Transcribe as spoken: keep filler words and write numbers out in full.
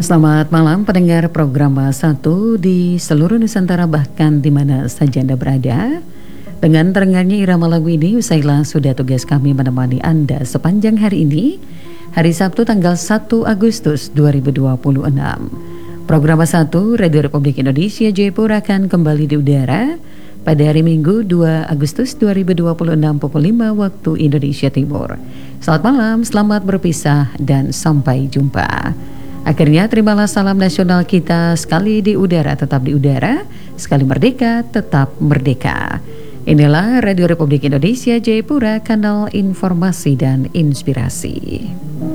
Selamat malam pendengar program satu di seluruh Nusantara bahkan di mana saja Anda berada. Dengan terdengarnya irama lagu ini, usailah sudah tugas kami menemani Anda sepanjang hari ini, hari Sabtu tanggal satu Agustus dua ribu dua puluh enam. Program satu Radio Republik Indonesia Jayapura akan kembali di udara pada hari Minggu dua Agustus dua ribu dua puluh enam pukul lima waktu Indonesia Timur. Selamat malam, selamat berpisah dan sampai jumpa. Akhirnya terimalah salam nasional kita, sekali di udara tetap di udara, sekali merdeka tetap merdeka. Inilah Radio Republik Indonesia Jayapura, kanal informasi dan inspirasi.